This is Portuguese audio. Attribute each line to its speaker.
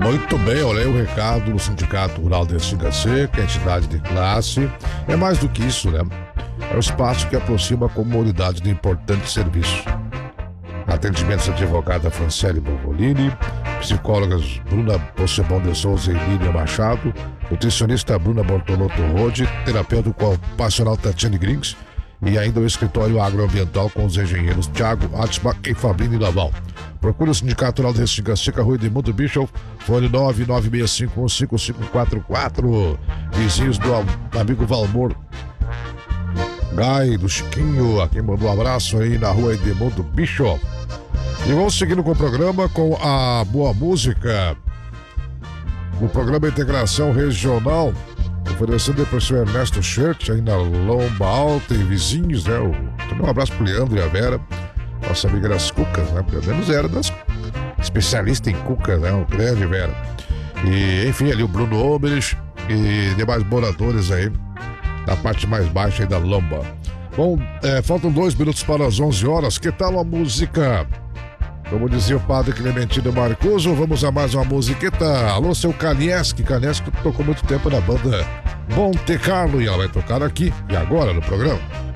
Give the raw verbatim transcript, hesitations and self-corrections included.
Speaker 1: Muito bem, olha aí o recado do Sindicato Rural de Restinga Seca, entidade de classe. É mais do que isso, né? É o espaço que aproxima a comunidade de importantes serviços. Atendimentos da advogada Franciele Bovolini, psicólogas Bruna Possebon de Souza e Lília Machado, nutricionista Bruna Bortolotto Rode, terapeuta ocupacional Tatiane Grings e ainda o escritório agroambiental com os engenheiros Thiago Atzma e Fabrini Laval. Procure o Sindicato Rural de Restinga Seca, Rua Edmundo Bischoff, fone nove nove seis cinco um cinco cinco quatro quatro. Vizinhos do amigo Valmor Gai, do Chiquinho, a quem mandou um abraço aí na Rua Edmundo Bischoff. E vamos seguindo com o programa, com a boa música. O programa Integração Regional, oferecendo aí para o senhor Ernesto Schert, aí na Lomba Alta e vizinhos, né? O, também um abraço para o Leandro e a Vera, nossa amiga das cucas, né? Pelo menos era das especialistas em cucas, né? O grande Vera. E, enfim, ali o Bruno Oberich e demais moradores aí da parte mais baixa aí da Lomba. Bom, é, faltam dois minutos para as onze horas. Que tal a música? Como dizia o padre Clementino Marcuso, vamos a mais uma musiqueta. Alô, seu Kanieski. Kanieski tocou muito tempo na banda Monte Carlo e ela vai tocar aqui e agora no programa.